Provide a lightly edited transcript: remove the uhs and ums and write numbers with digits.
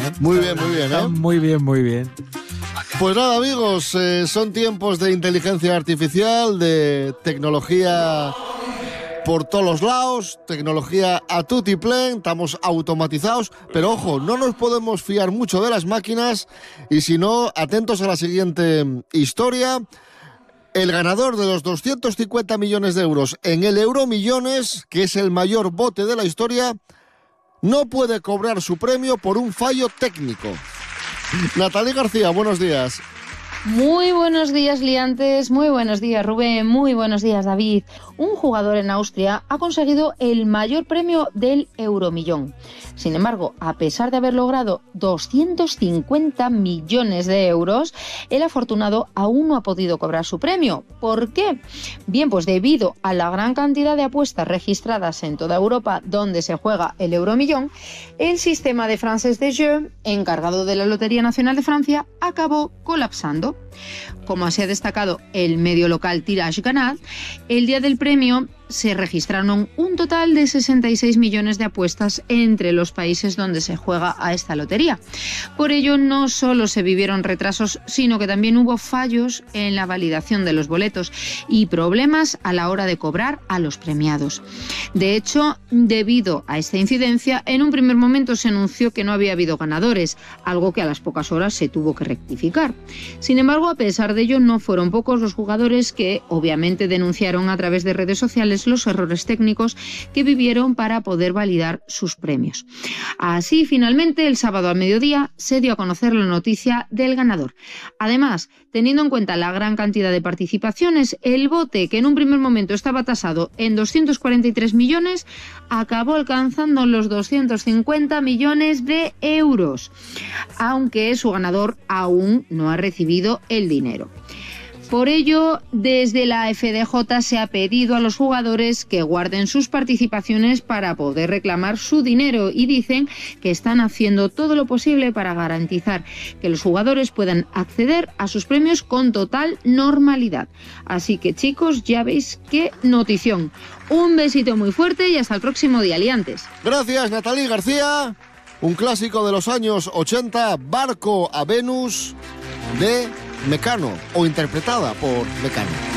Muy bien, ¿eh? Muy bien, muy bien. Pues nada, amigos, son tiempos de inteligencia artificial, de tecnología por todos los lados, tecnología a tutiplén, estamos automatizados, pero ojo, no nos podemos fiar mucho de las máquinas y si no, atentos a la siguiente historia. El ganador de los 250 millones de euros en el Euromillones, que es el mayor bote de la historia, no puede cobrar su premio por un fallo técnico. Natalie García, buenos días. Muy buenos días, liantes, muy buenos días, Rubén, muy buenos días, David. Un jugador en Austria ha conseguido el mayor premio del Euromillón. Sin embargo, a pesar de haber logrado 250 millones de euros, el afortunado aún no ha podido cobrar su premio. ¿Por qué? Bien, pues debido a la gran cantidad de apuestas registradas en toda Europa donde se juega el Euromillón, el sistema de Française des Jeux, encargado de la Lotería Nacional de Francia, acabó colapsando. Como así ha destacado el medio local Tirage Ganat, el día del premio se registraron un total de 66 millones de apuestas entre los países donde se juega a esta lotería. Por ello, no solo se vivieron retrasos, sino que también hubo fallos en la validación de los boletos y problemas a la hora de cobrar a los premiados. De hecho, debido a esta incidencia, en un primer momento se anunció que no había habido ganadores, algo que a las pocas horas se tuvo que rectificar. Sin embargo, a pesar de ello, no fueron pocos los jugadores que obviamente denunciaron a través de redes sociales los errores técnicos que vivieron para poder validar sus premios. Así, finalmente, el sábado al mediodía se dio a conocer la noticia del ganador. Además, teniendo en cuenta la gran cantidad de participaciones, el bote, que en un primer momento estaba tasado en 243 millones, acabó alcanzando los 250 millones de euros, aunque su ganador aún no ha recibido el dinero. Por ello, desde la FDJ se ha pedido a los jugadores que guarden sus participaciones para poder reclamar su dinero y dicen que están haciendo todo lo posible para garantizar que los jugadores puedan acceder a sus premios con total normalidad. Así que, chicos, ya veis qué notición. Un besito muy fuerte y hasta el próximo día, liantes. Gracias, Natalie García. Un clásico de los años 80, Barco a Venus, de Mecano, o interpretada por Mecano.